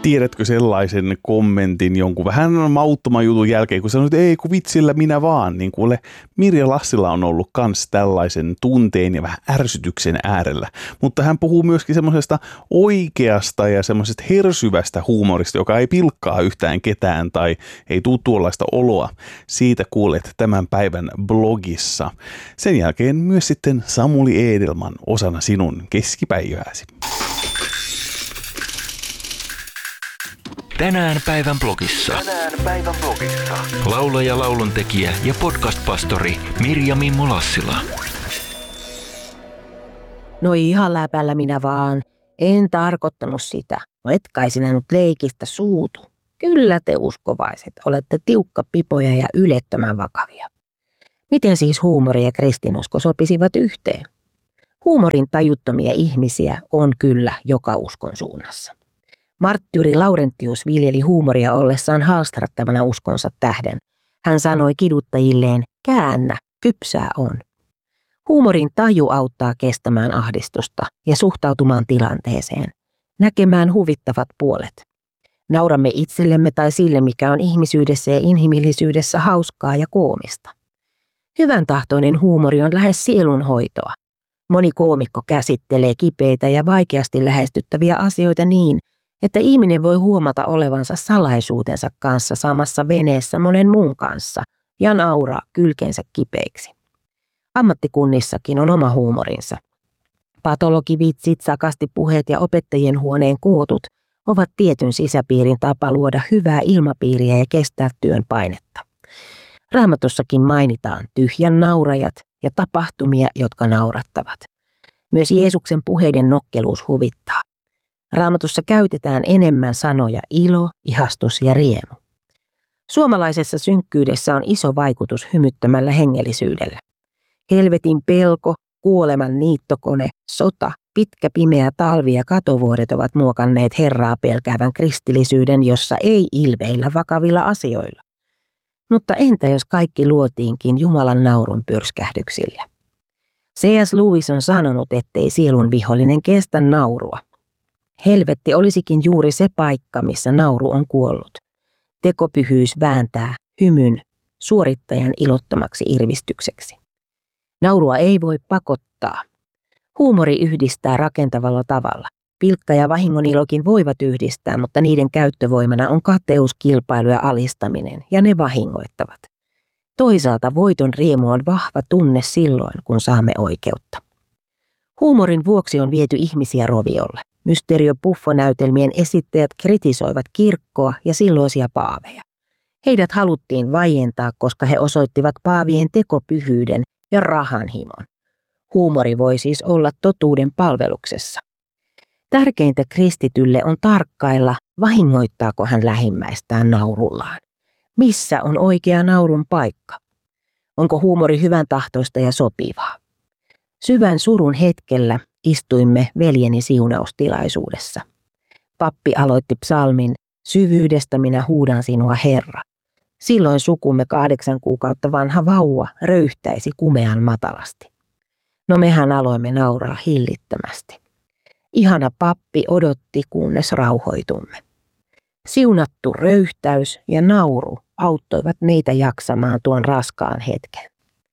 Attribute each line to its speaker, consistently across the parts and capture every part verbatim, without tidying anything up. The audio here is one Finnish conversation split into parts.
Speaker 1: Tiedätkö sellaisen kommentin jonkun vähän mauttoman jutun jälkeen, kun sanoit, että ei kun vitsillä minä vaan, niin kuule Mirja Lassila on ollut kans tällaisen tunteen ja vähän ärsytyksen äärellä. Mutta hän puhuu myöskin semmoisesta oikeasta ja semmoisesta hersyvästä huumorista, joka ei pilkkaa yhtään ketään tai ei tule tuollaista oloa. Siitä kuulet tämän päivän blogissa. Sen jälkeen myös sitten Samuli Edelman osana sinun keskipäivääsi.
Speaker 2: Tänään päivän blogissa. Tänään päivän blogissa. Laulaja, lauluntekijä ja podcast-pastori Mirja Mimmo Lassila.
Speaker 3: No ihan läpällä minä vaan. En tarkoittanut sitä. No et kai sinä nyt leikistä suutu. Kyllä te uskovaiset. Olette tiukkapipoja ja ylettömän vakavia. Miten siis huumori ja kristinusko sopisivat yhteen? Huumorin tajuttomia ihmisiä on kyllä joka uskon suunnassa. Marttyyri Laurentius viljeli huumoria ollessaan haastattavana uskonsa tähden. Hän sanoi kiduttajilleen, käännä, kypsää on. Huumorin taju auttaa kestämään ahdistusta ja suhtautumaan tilanteeseen, näkemään huvittavat puolet. Nauramme itsellemme tai sille, mikä on ihmisyydessä ja inhimillisyydessä hauskaa ja koomista. Hyvän tahtoinen huumori on lähes sielunhoitoa. Moni koomikko käsittelee kipeitä ja vaikeasti lähestyttäviä asioita niin, että ihminen voi huomata olevansa salaisuutensa kanssa samassa veneessä monen muun kanssa ja nauraa kylkensä kipeiksi. Ammattikunnissakin on oma huumorinsa. Patologivitsit, sakastipuheet ja opettajien huoneen kootut ovat tietyn sisäpiirin tapa luoda hyvää ilmapiiriä ja kestää työn painetta. Raamatussakin mainitaan tyhjän naurajat ja tapahtumia, jotka naurattavat. Myös Jeesuksen puheiden nokkeluus huvittaa. Raamatussa käytetään enemmän sanoja ilo, ihastus ja riemu. Suomalaisessa synkkyydessä on iso vaikutus hymyttämällä hengellisyydellä. Helvetin pelko, kuoleman niittokone, sota, pitkä pimeä talvi ja katovuodet ovat muokanneet Herraa pelkäävän kristillisyyden, jossa ei ilveillä vakavilla asioilla. Mutta entä jos kaikki luotiinkin Jumalan naurun pyrskähdyksillä? C S Lewis on sanonut, ettei sielun vihollinen kestä naurua. Helvetti olisikin juuri se paikka, missä nauru on kuollut. Tekopyhyys vääntää hymyn suorittajan ilottomaksi irvistykseksi. Naurua ei voi pakottaa. Huumori yhdistää rakentavalla tavalla. Pilkka ja vahingonilokin voivat yhdistää, mutta niiden käyttövoimana on kateus, kilpailu ja alistaminen, ja ne vahingoittavat. Toisaalta voiton riemu on vahva tunne silloin, kun saamme oikeutta. Huumorin vuoksi on viety ihmisiä roviolle. Mysterio Buffo-näytelmien esittäjät kritisoivat kirkkoa ja silloisia paaveja. Heidät haluttiin vaientaa, koska he osoittivat paavien tekopyhyyden ja rahanhimon. Huumori voi siis olla totuuden palveluksessa. Tärkeintä kristitylle on tarkkailla, vahingoittaako hän lähimmäistään naurullaan. Missä on oikea naurun paikka? Onko huumori hyvän tahtoista ja sopivaa? Syvän surun hetkellä istuimme veljeni siunaustilaisuudessa. Pappi aloitti psalmin, syvyydestä minä huudan sinua Herra. Silloin sukumme kahdeksan kuukautta vanha vauva röyhtäisi kumean matalasti. No mehän aloimme nauraa hillittömästi. Ihana pappi odotti, kunnes rauhoitumme. Siunattu röyhtäys ja nauru auttoivat meitä jaksamaan tuon raskaan hetken.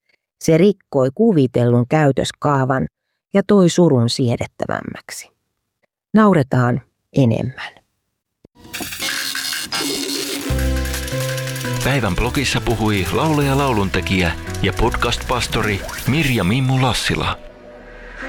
Speaker 3: Se rikkoi kuvitellun käytöskaavan ja toi surun siedettävämmäksi. Nauretaan enemmän.
Speaker 2: Päivän blogissa puhui laulaja, lauluntekijä ja podcast-pastori Mirja Mimmo Lassila.